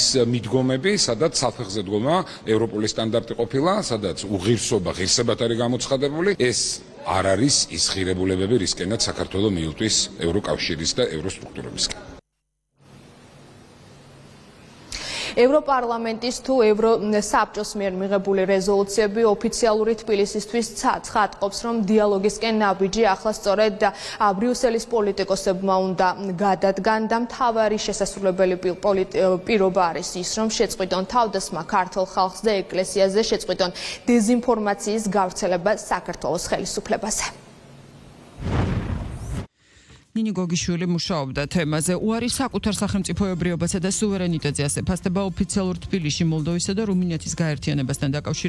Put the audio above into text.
მიდგომები, სადაც საფეხზედგომა ევროპული სტანდარტი ყოფილა, სადაც უღირსობა ღირსებად არის გამოცხადებული, ეს არ არის ის ღირებულებები, რისკენაც საქართველო მიუწვის ევროკავშირის და ევროსტრუქტურებისკენ. ევროპარლამენტის თუ ევროსაბჭოს მიერ მიღებული რეზოლუციები ოფიციალური თბილისისთვის ცხადყოფს, რომ დიალოგისკენ ნაბიჯი ახლა სწორედ ბრიუსელის პოლიტიკოსებმა უნდა გადადგან და მთავარი შესასრულებელი პირობა არის ის, რომ შეწყვიტონ თავდასხმა ქართულ ხალხს და ეკლესიაზე, შეწყვიტონ დეზინფორმაციის გავრცელება საქართველოს ხელისუფლებაზე. ნინი გოგიშვილი მუშაობდა თემაზე. უარი საკუთარ სახელმწიფოებრიობასა და სუვერენიტეტზე ასე ფასდება ოფიციალურ თბილისში მოლდოვისა და რუმინეთის გაერთიანებასთან დაკავშირებით.